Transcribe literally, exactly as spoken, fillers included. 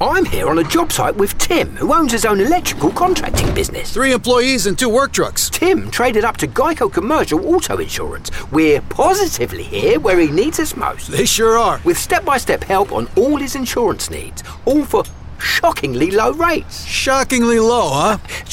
I'm here on a job site with Tim, who owns his own electrical contracting business. Three employees and two work trucks. Tim traded up to Geico Commercial Auto Insurance. We're positively here where he needs us most. They sure are. With step-by-step help on all his insurance needs, all for shockingly low rates. Shockingly low, huh?